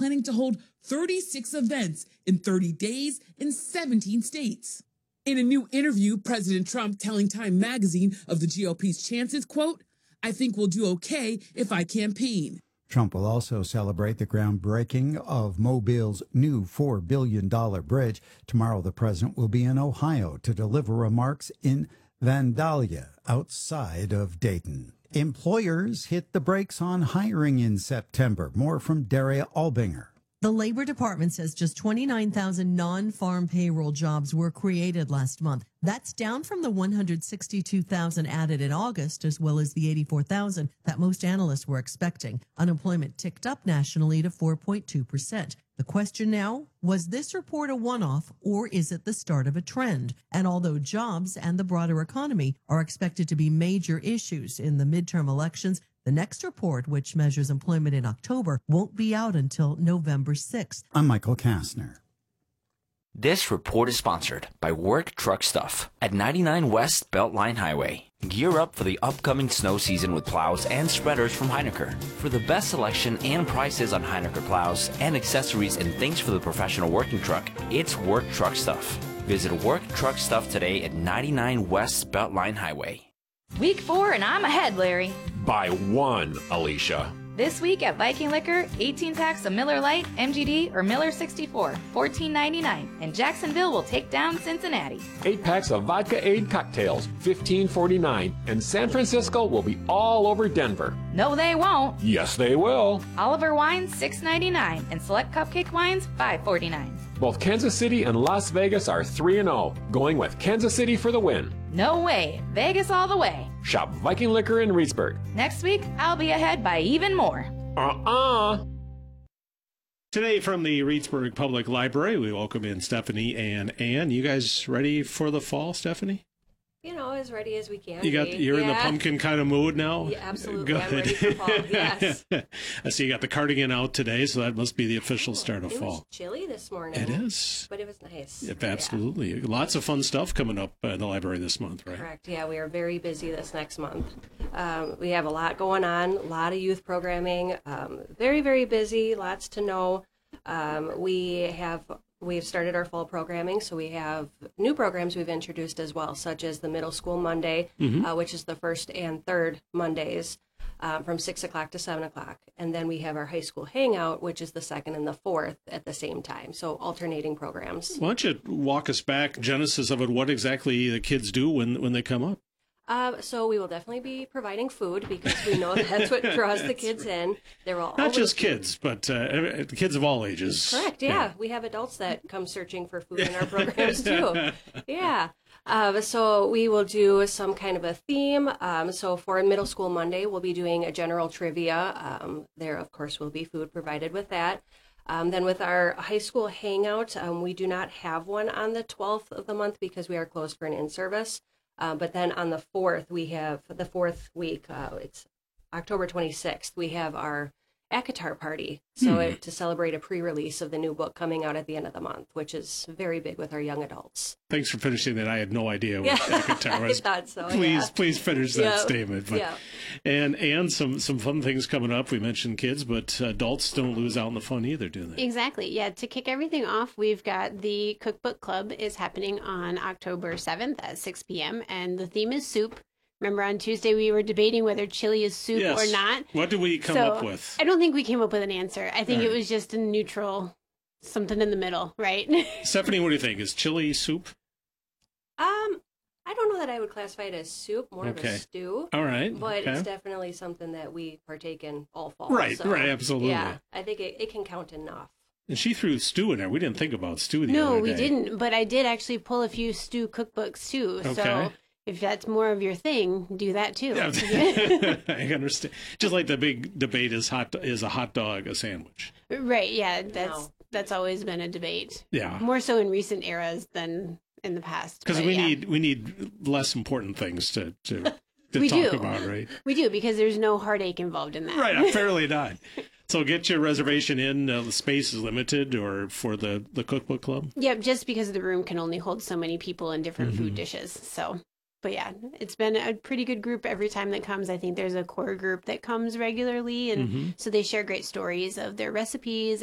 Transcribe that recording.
planning to hold 36 events in 30 days in 17 states. In a new interview, President Trump telling Time magazine of the GOP's chances, quote, "I think we'll do okay if I campaign." Trump will also celebrate the groundbreaking of Mobile's new $4 billion bridge. Tomorrow, the president will be in Ohio to deliver remarks in Vandalia, outside of Dayton. Employers hit the brakes on hiring in September. More from Daria Albinger. The Labor Department says just 29,000 non-farm payroll jobs were created last month. That's down from the 162,000 added in August, as well as the 84,000 that most analysts were expecting. Unemployment ticked up nationally to 4.2%. The question now, was this report a one-off or is it the start of a trend? And although jobs and the broader economy are expected to be major issues in the midterm elections, the next report, which measures employment in October, won't be out until November 6th. I'm Michael Kastner. This report is sponsored by Work Truck Stuff at 99 West Beltline Highway. Gear up for the upcoming snow season with plows and spreaders from Heinecker. For the best selection and prices on Heinecker plows and accessories and things for the professional working truck, it's Work Truck Stuff. Visit Work Truck Stuff today at 99 West Beltline Highway. Week 4 and I'm ahead, Larry. By 1, Alicia. This week at Viking Liquor, 18 packs of Miller Lite, MGD, or Miller 64, $14.99. And Jacksonville will take down Cincinnati. 8 packs of Vodka Aid cocktails, $15.49. And San Francisco will be all over Denver. No, they won't. Yes, they will. Oliver wines, $6.99. And select cupcake wines, $5.49. Both Kansas City and Las Vegas are 3-0, going with Kansas City for the win. No way. Vegas all the way. Shop Viking Liquor in Reedsburg. Next week, I'll be ahead by even more. Today from the Reedsburg Public Library, we welcome in Stephanie and Ann. You guys ready for the fall, Stephanie? You know, as ready as we can. You're in the pumpkin kind of mood now? Yeah, absolutely. Good. I'm ready for fall, yes. I see you got the cardigan out today, so that must be the official start of fall. It was chilly this morning. It is. But it was nice. Yep, absolutely. Yeah. Lots of fun stuff coming up in the library this month, right? Correct. Yeah, we are very busy this next month. We have a lot going on, a lot of youth programming. Very, very busy, lots to know. We've started our fall programming, so we have new programs we've introduced as well, such as the Middle School Monday, which is the first and third Mondays from 6 o'clock to 7 o'clock. And then we have our High School Hangout, which is the second and the fourth at the same time, so alternating programs. Why don't you walk us back, genesis of it, what exactly the kids do when they come up? So we will definitely be providing food because we know that's what draws the kids in. They're all not just kids, but kids of all ages. Correct. Yeah, we have adults that come searching for food in our programs too. Yeah. So we will do some kind of a theme. So for Middle School Monday, we'll be doing a general trivia. There, of course, will be food provided with that. Then with our High School Hangout, we do not have one on the 12th of the month because we are closed for an in-service. But then on the 4th, we have the 4th week, it's October 26th, we have our ACOTAR party. So to celebrate a pre-release of the new book coming out at the end of the month, which is very big with our young adults. Thanks for finishing that. I had no idea what ACOTAR was. I thought so, Please finish that statement. But, yeah. And some fun things coming up. We mentioned kids, but adults don't lose out on the fun either, do they? Exactly. Yeah. To kick everything off, we've got the Cookbook Club is happening on October 7th at 6 p.m. And the theme is soup. Remember on Tuesday we were debating whether chili is soup or not. What did we come up with? I don't think we came up with an answer. I think it was just a neutral, something in the middle, right? Stephanie, what do you think? Is chili soup? I don't know that I would classify it as soup, more of a stew. All right. But it's definitely something that we partake in all fall. Right, so, right, absolutely. Yeah, I think it can count enough. And she threw stew in there. We didn't think about stew the other day. No, we didn't. But I did actually pull a few stew cookbooks too. Okay. So if that's more of your thing, do that too. Yeah. I understand. Just like the big debate is a hot dog a sandwich? Right. Yeah. That's always been a debate. Yeah. More so in recent eras than in the past. Because we need less important things to talk about, right? We do, because there's no heartache involved in that. Right. Apparently not. So get your reservation in. The space is limited, or for the cookbook club. Yep. Just because the room can only hold so many people and different food dishes. So. But yeah, it's been a pretty good group every time that comes. I think there's a core group that comes regularly, and so they share great stories of their recipes